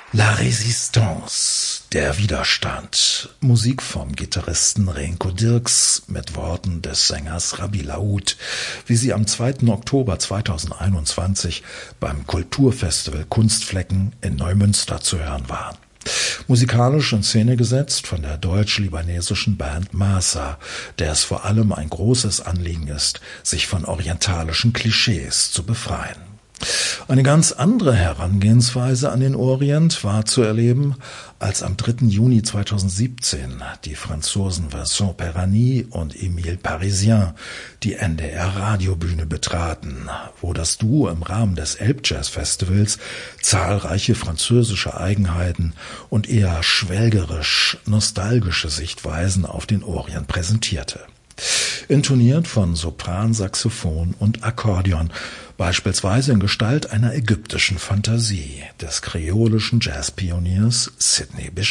La Résistance, der Widerstand. Musik vom Gitarristen Renko Dirks mit Worten des Sängers Rabbi Laoud, wie sie am 2. Oktober 2021 beim Kulturfestival Kunstflecken in Neumünster zu hören waren. Musikalisch in Szene gesetzt von der deutsch-libanesischen Band Masa, der es vor allem ein großes Anliegen ist, sich von orientalischen Klischees zu befreien. Eine ganz andere Herangehensweise an den Orient war zu erleben, als am 3. Juni 2017 die Franzosen Vincent Perani und Émile Parisien die NDR-Radiobühne betraten, wo das Duo im Rahmen des Elbjazz-Festivals zahlreiche französische Eigenheiten und eher schwelgerisch-nostalgische Sichtweisen auf den Orient präsentierte. Intoniert von Sopran, Saxophon und Akkordeon, beispielsweise in Gestalt einer ägyptischen Fantasie des kreolischen Jazzpioniers Sidney Bechet.